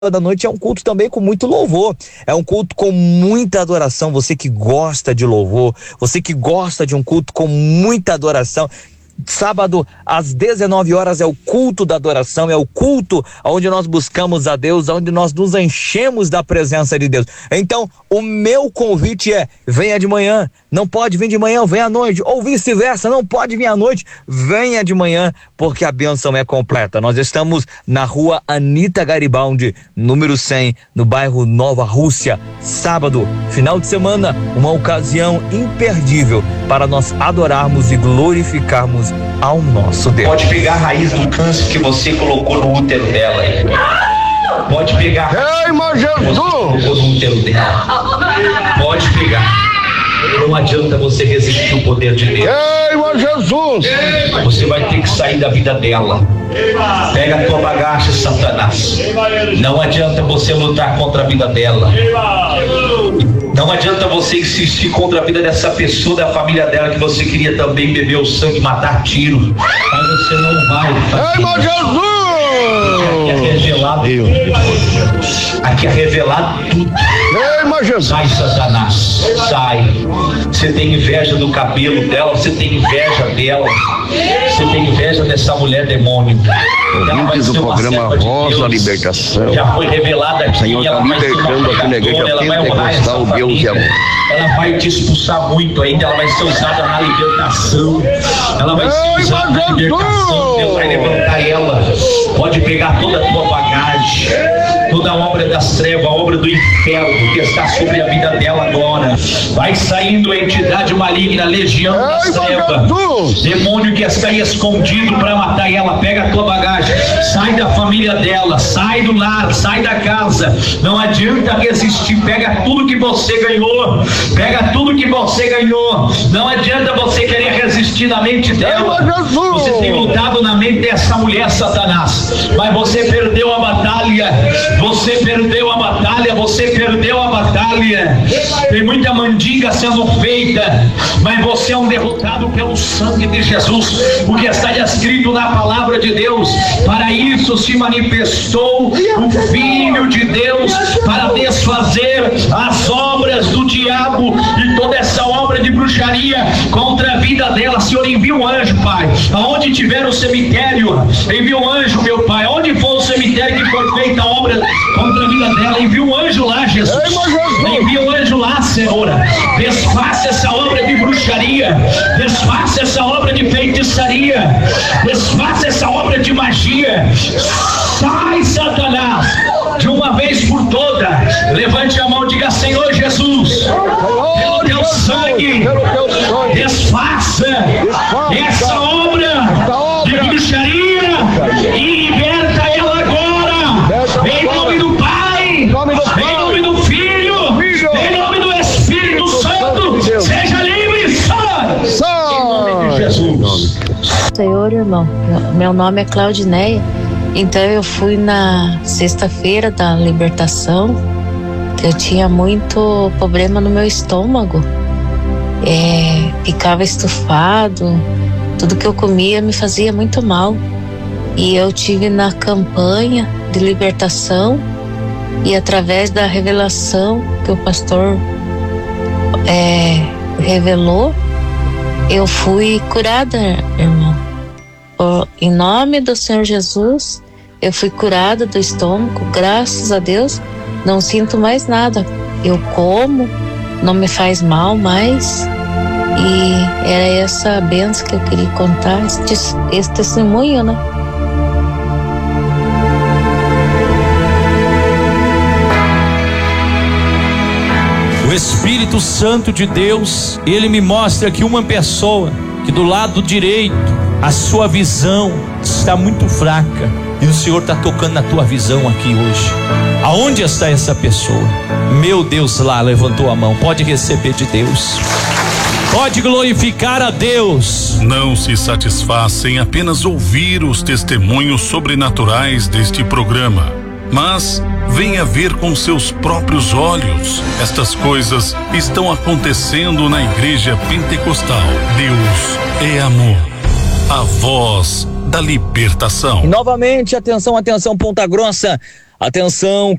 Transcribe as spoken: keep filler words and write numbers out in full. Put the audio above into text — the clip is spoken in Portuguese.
da noite é um culto também com muito louvor, é um culto com muita adoração. Você que gosta de louvor, você que gosta de um culto com muita adoração, sábado às dezenove horas é o culto da adoração, é o culto onde nós buscamos a Deus, onde nós nos enchemos da presença de Deus. Então o meu convite é: venha de manhã. Não pode vir de manhã, venha à noite, ou vice-versa, não pode vir à noite, venha de manhã, porque a bênção é completa. Nós estamos na rua Anita Garibaldi, número cem, no bairro Nova Rússia. Sábado, final de semana, uma ocasião imperdível para nós adorarmos e glorificarmos ao nosso Deus. Pode pegar a raiz do câncer que você colocou no útero dela aí. Pode pegar. Ei, irmão Jesus! Colocou no útero dela. Pode pegar. Não adianta você resistir o poder de Deus. Ei, irmão Jesus! Você vai ter que sair da vida dela. Pega a tua bagagem, Satanás. Não adianta você lutar contra a vida dela. Não adianta você insistir contra a vida dessa pessoa, da família dela, que você queria também beber o sangue, matar tiro. Mas você não vai fazer. Ei, irmão Jesus! Aqui é revelado tudo. Aqui é revelado tudo. Ei, irmão Jesus! Sai, Satanás, sai. Você tem inveja do cabelo dela, você tem inveja dela, você tem inveja dessa mulher demônio. Ouvintes do programa Voz da Libertação. Já foi revelada aqui. Senhor está libertando aqui na igreja pentecostal, Deus e amor. Ela vai te expulsar muito ainda, ela vai ser usada na libertação. Ela vai ser usada na libertação. Deus vai levantar ela. Pode pegar toda a tua bagagem, toda a obra das trevas, a obra do inferno que está sobre a vida dela agora. Vai saindo a entidade maligna, legião das trevas, demônio que está aí escondido para matar ela. Pega a tua bagagem, sai da família dela, sai do lar, sai da casa. Não adianta resistir. Pega tudo que você ganhou, pega tudo que você ganhou. Não adianta você querer resistir na mente dela. Você tem lutado na mente dessa mulher, Satanás, mas você perdeu a batalha. Você perdeu a batalha, você perdeu a batalha. Tem muita mandinga sendo feita, mas você é um derrotado pelo sangue de Jesus, porque está escrito na palavra de Deus: para isso se manifestou o Filho de Deus, para desfazer as obras do diabo e toda essa obra de bruxaria contra a vida dela. Senhor, envia um anjo, Pai, aonde tiver o cemitério, envia um anjo, meu Pai, onde for o cemitério que foi feita a obra contra a vida dela, envia um anjo lá, Jesus. Envia um anjo lá, Senhor. Desfaça essa obra de bruxaria, desfaça essa obra de feitiçaria, desfaça essa obra de magia. Sai, Satanás, de uma vez por todas. Levante a mão e diga: Senhor Jesus, pelo teu sangue, desfaça essa obra de bruxaria e liberta ela agora, em nome do Pai, em nome do Filho, em nome do Espírito Santo. Seja livre, sai, em nome de Jesus. Senhor, irmão, meu nome é Claudineia. Então eu fui na sexta-feira da libertação. Eu tinha muito problema no meu estômago, é, ficava estufado, tudo que eu comia me fazia muito mal. E eu tive na campanha de libertação, e através da revelação que o pastor é, revelou, eu fui curada, irmão. Por, em nome do Senhor Jesus, eu fui curada do estômago, graças a Deus. Não sinto mais nada. Eu como, não me faz mal mais. E era essa a bênção que eu queria contar, esse, esse testemunho, né? O Espírito Santo de Deus, ele me mostra que uma pessoa que do lado direito, a sua visão está muito fraca, e o Senhor está tocando na tua visão aqui hoje. Aonde está essa pessoa? Meu Deus, lá levantou a mão. Pode receber de Deus, pode glorificar a Deus. Não se satisfaça em apenas ouvir os testemunhos sobrenaturais deste programa, mas venha ver com seus próprios olhos. Estas coisas estão acontecendo na Igreja Pentecostal. Deus é amor. A voz da libertação. E novamente, atenção, atenção, Ponta Grossa. Atenção,